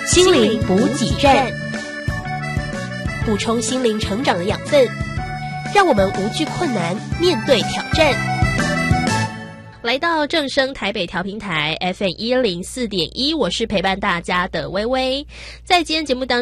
心灵补给站，补充心灵成长的养分，让我们无惧困难，面对挑战。来到正声台北调频台 FM104.1，我是陪伴大家的微微。在今天节目当中